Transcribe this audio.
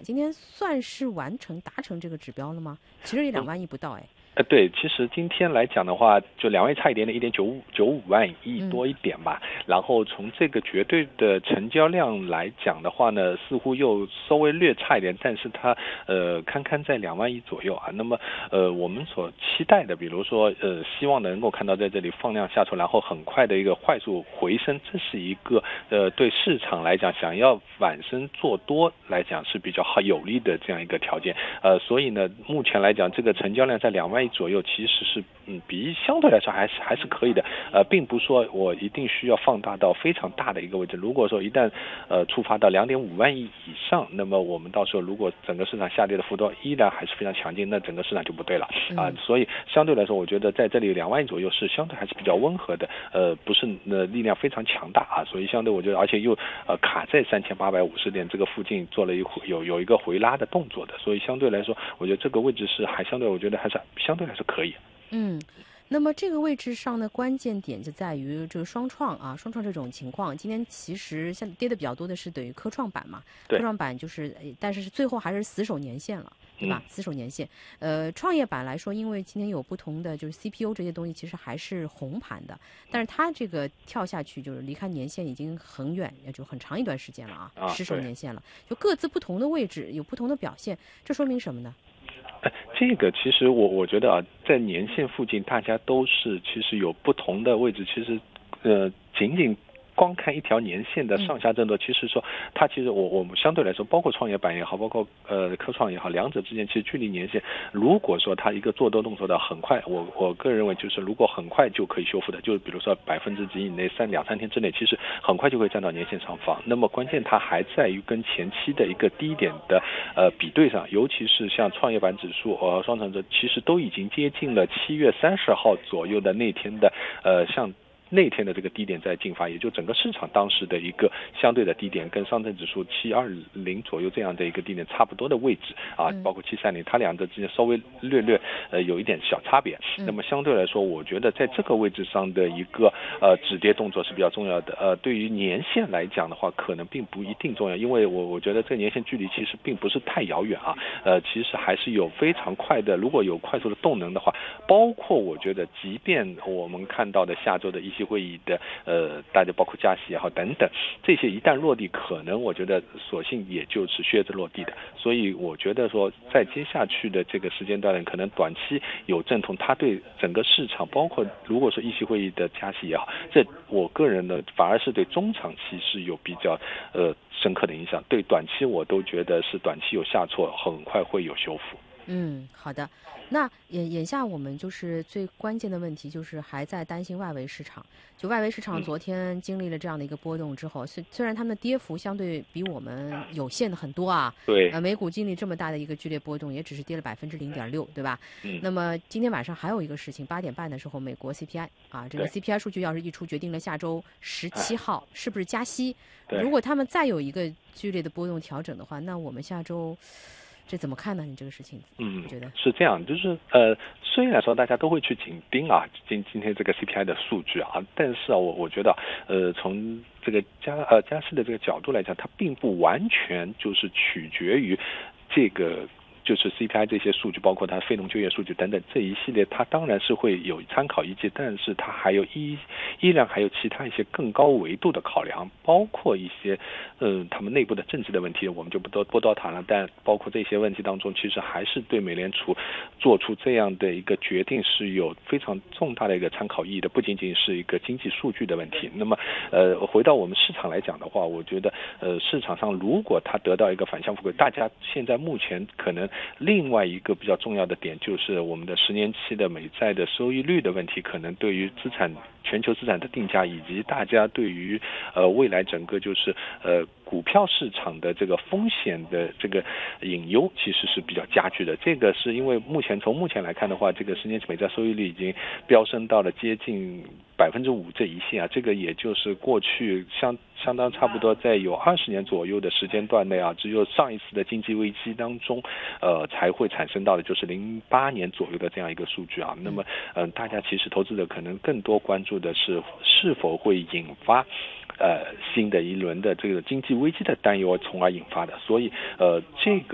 今天算是达成这个指标了吗？其实也2万亿不到哎。 对，其实今天来讲的话，就2万亿差一点点，1.95万亿多一点吧。然后从这个绝对的成交量来讲的话呢，似乎又稍微略差一点，但是它堪在2万亿左右啊。那么我们所期待的，比如说希望能够看到在这里放量下挫，然后很快的一个快速回升，这是一个对市场来讲想要反身做多来讲是比较好有利的这样一个条件。所以呢，目前来讲这个成交量在2万亿左右，其实是比相对来说还是可以的。并不说我一定需要放大到非常大的一个位置。如果说一旦触发到2.5万亿以上，那么我们到时候如果整个市场下跌的幅度依然还是非常强劲，那整个市场就不对了啊。所以相对来说，我觉得在这里2万亿左右是相对还是比较温和的，不是力量非常强大啊。所以相对我觉得，而且又卡在3850点这个附近做了有一个回拉的动作的，所以相对来说，我觉得这个位置是我觉得还是相对来说可以。 那么这个位置上的关键点就在于这个双创这种情况。今天其实像跌的比较多的是等于科创板嘛，科创板但是最后还是死守年线了，对吧？死守年线。创业板来说，因为今天有不同的就是 CPU 这些东西，其实还是红盘的，但是它这个跳下去就是离开年线已经很远，也就很长一段时间了失守年线了，就各自不同的位置有不同的表现，这说明什么呢？ 这个其实我觉得在年线附近大家都是其实有不同的位置，其实仅仅光看一条年线的上下震动，其实说它其实我们相对来说，包括创业板也好，包括科创也好，两者之间其实距离年线，如果说它一个做多动作的很快，我个人认为就是如果很快就可以修复的，就是比如说几% 以内2-3天之内，其实很快就会站到年线上方。那么关键它还在于跟前期的一个低点的比对上，尤其是像创业板指数和双成指，其实都已经接近了7月30号左右的那天的像那天的这个低点在进发，也就整个市场当时的一个相对的低点，跟上证指数720左右这样的一个低点差不多的位置啊，包括730，它两者之间稍微略有一点小差别。那么相对来说，我觉得在这个位置上的一个止跌动作是比较重要的。对于年线来讲的话，可能并不一定重要，因为我觉得这年线距离其实并不是太遥远啊。其实还是有非常快的，如果有快速的动能的话，包括我觉得，即便我们看到的下周的议息会议的大家包括加息也好等等，这些一旦落地，可能我觉得索性也就是靴子落地的。所以我觉得说，在接下去的这个时间段，可能短期有阵痛，它对整个市场，包括如果说议息会议的加息也好，这我个人呢反而是对中长期是有比较深刻的影响。对短期我都觉得是短期有下挫，很快会有修复。 好的。那眼下我们就是最关键的问题就是还在担心外围市场。就外围市场昨天经历了这样的一个波动之后，虽然他们的跌幅相对比我们有限的很多啊， 对， 美股经历这么大的一个剧烈波动，也只是跌了0.6%，对吧？那么今天晚上还有一个事情，8点半的时候，美国 CPI 这个 CPI 数据要是一出，决定了下周17号是不是加息。如果他们再有一个剧烈的波动调整的话，那我们下周这怎么看呢？你这个事情，我觉得是这样，就是虽然说大家都会去紧盯今天这个 CPI 的数据但是我觉得从这个加息的这个角度来讲，它并不完全就是取决于这个。就是 CPI 这些数据，包括它非农就业数据等等这一系列，它当然是会有参考依据，但是它还有依然还有其他一些更高维度的考量，包括一些他们内部的政治的问题，我们就不多谈了。但包括这些问题当中，其实还是对美联储做出这样的一个决定是有非常重大的一个参考意义的，不仅仅是一个经济数据的问题。那么回到我们市场来讲的话，我觉得市场上如果它得到一个反向复归，大家现在目前可能另外一个比较重要的点就是我们的10年期的美债的收益率的问题，可能对于全球资产的定价，以及大家对于未来整个就是股票市场的这个风险的这个隐忧，其实是比较加剧的。这个是因为从目前来看的话，这个10年期美债收益率已经飙升到了接近5%这一线这个也就是过去相当差不多在有20年左右的时间段内只有上一次的经济危机当中才会产生到的，就是08年左右的这样一个数据那么大家其实投资者可能更多关注的是否会引发新的一轮的这个经济危机的担忧，从而引发的。所以这个